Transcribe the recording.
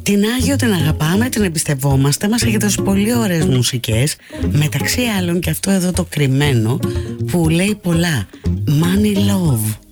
Την Άγιο την αγαπάμε, την εμπιστευόμαστε, μας έχει δώσει πολύ ωραίες μουσικές. Μεταξύ άλλων και αυτό εδώ το κρυμμένο που λέει πολλά. Money Love.